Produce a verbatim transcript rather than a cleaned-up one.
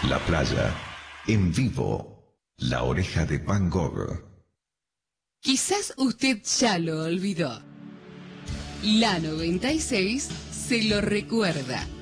La playa, en vivo, La Oreja de Van Gogh. Quizás usted ya lo olvidó. La noventa y seis se lo recuerda.